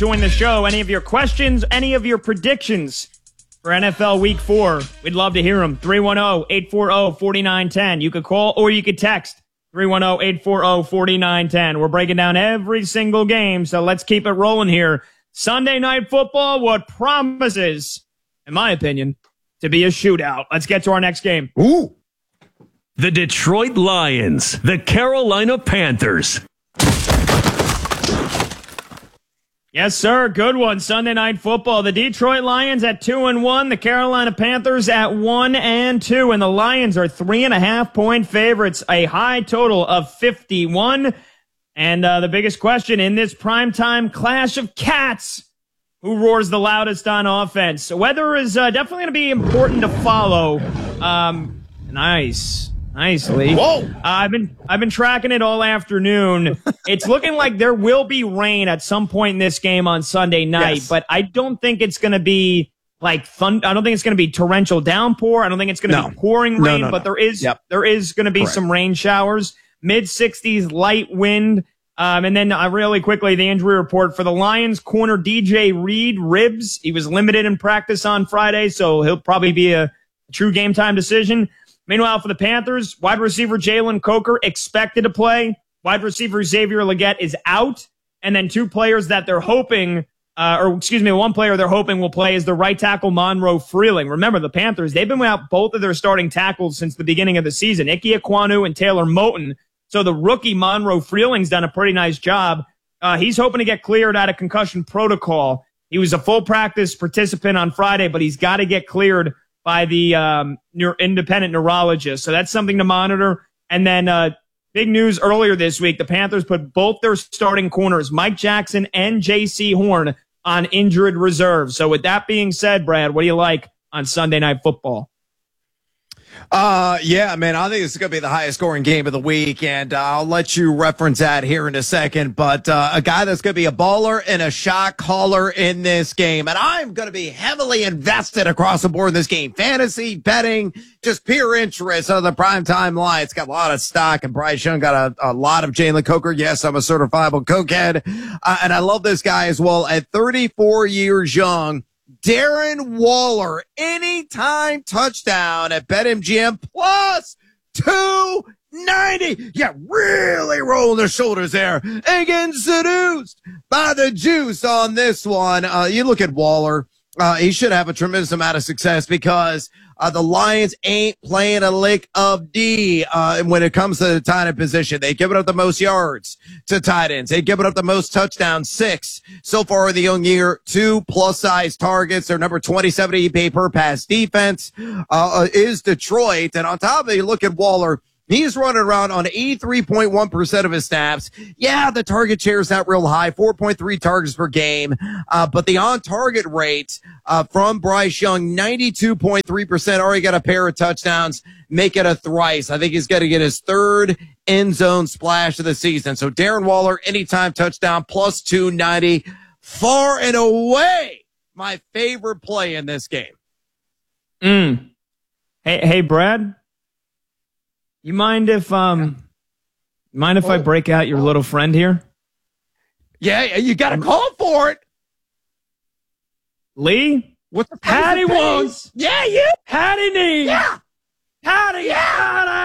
join the show. Any of your questions, any of your predictions for NFL Week 4, we'd love to hear them. 310-840-4910. You could call or you could text 310-840-4910. We're breaking down every single game, so let's keep it rolling here. Sunday Night Football, what promises, in my opinion, to be a shootout. Let's get to our next game. Ooh. The Detroit Lions, the Carolina Panthers. Yes, sir. Good one. Sunday Night Football. The Detroit Lions at 2-1. The Carolina Panthers at 1-2. And the Lions are 3.5-point favorites. A high total of 51. And the biggest question in this primetime clash of cats, who roars the loudest on offense? Weather is definitely going to be important to follow. Nicely. Whoa. I've been tracking it all afternoon. It's looking like there will be rain at some point in this game on Sunday night, yes. But I don't think it's going to be like I don't think it's going to be torrential downpour. I don't think it's going to be pouring rain, but there is going to be some rain showers. Mid-60s, light wind. And then really quickly, the injury report for the Lions corner DJ Reed, ribs. He was limited in practice on Friday, so he'll probably be a true game time decision. Meanwhile, for the Panthers, wide receiver Jalen Coker expected to play. Wide receiver Xavier Legette is out. And then two players that they're hoping, one player they're hoping will play is the right tackle Monroe Freeling. Remember, the Panthers, they've been without both of their starting tackles since the beginning of the season, Ike Ekwonu and Taylor Moton. So the rookie Monroe Freeling's done a pretty nice job. He's hoping to get cleared out of concussion protocol. He was a full practice participant on Friday, but he's got to get cleared by the independent neurologist. So that's something to monitor. And then big news earlier this week, the Panthers put both their starting corners, Mike Jackson and J.C. Horn, on injured reserve. So with that being said, Brad, what do you like on Sunday Night Football? Yeah, man, I think this is going to be the highest scoring game of the week, and I'll let you reference that here in a second. But a guy that's going to be a baller and a shot caller in this game, and I'm going to be heavily invested across the board in this game. Fantasy, betting, just pure interest on the primetime line. It's got a lot of stock, and Bryce Young got a lot of Jalen Coker. Yes, I'm a certifiable cokehead, and I love this guy as well. At 34 years young, Darren Waller, anytime touchdown at BetMGM plus 290. Yeah, really rolling their shoulders there and getting seduced by the juice on this one. You look at Waller. He should have a tremendous amount of success because the Lions ain't playing a lick of D when it comes to the tight end position. They've given up the most yards to tight ends. They've given up the most touchdowns, 6 so far in the young year, 2 plus-size targets. Their number 27 EP per pass defense is Detroit. And on top of it, you look at Waller. He's running around on 83.1% of his snaps. Yeah, the target share is not real high, 4.3 targets per game. But the on-target rate from Bryce Young, 92.3%. Already got a pair of touchdowns. Make it a thrice. I think he's going to get his third end zone splash of the season. So Darren Waller, anytime touchdown, plus 290. Far and away my favorite play in this game. Hey, Brad? You mind if I break out your little friend here? Yeah, you got to call for it. Lee? What the Hattie wants. Yeah, you. Hattie needs. Yeah. Hattie. Yeah.